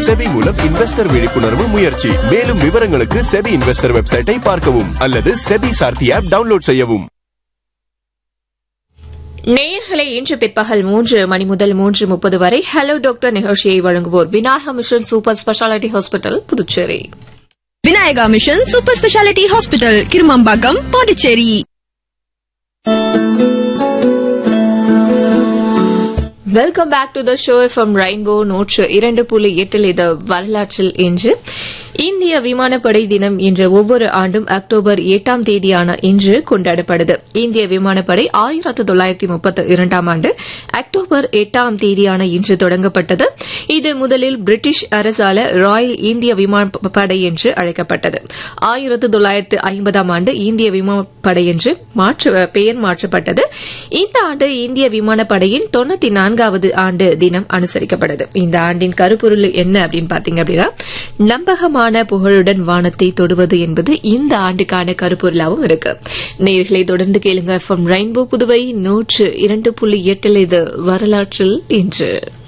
SEBI மூலம் investor விழிப்புணர்வு முயற்சி. மேலும் விவரங்களுக்கு செபி இன்வெஸ்டர் வெப்சைட்டை பார்க்கவும் அல்லது செபி சார்த்தி ஆப் டவுன்லோட் செய்யவும். நேயர்களை இன்று பிற்பகல் 3 மணி முதல் 3:30 வரை ஹலோ டாக்டர் நிகழ்ச்சியை வழங்குவோர் Vinayaka mission super speciality hospital, Puducherry. Vinayaka mission super speciality hospital, Kirumampakkam, Pondicherry. Welcome back to the show from rainbow 102.8. இது வரலாற்றில் இன்று இந்திய விமானப்படை தினம் இன்று ஒவ்வொரு ஆண்டும் அக்டோபர் 8ஆம் தேதியான இன்று கொண்டாடப்படுது. இந்திய விமானப்படை 1932ஆம் ஆண்டு அக்டோபர் 8ஆம் தேதியான இன்று தொடங்கப்பட்டது. இது முதலில் பிரிட்டிஷ் அரசால ராயல் இந்திய விமானப்படை என்று அழைக்கப்பட்டது. 1950ஆம் ஆண்டு இந்திய விமானப்படை என்று பெயர் மாற்றப்பட்டது. இந்த ஆண்டு இந்திய விமானப்படையின் 94வது ஆண்டு தினம் அனுசரிக்கப்படுது. இந்த ஆண்டின் கருப்பொருள் என்ன அப்படின்னு பாத்தீங்க அப்படின்னா, நம்பகமான புகழுடன் வானத்தை தொடுவது என்பது இந்த ஆண்டுக்கான கருப்பொருளாகவும் இருக்கு. நேயர்களை தொடர்ந்து கேளுங்க. From rainbow Puduvai 102.8. இது வரலாற்றில் இன்று.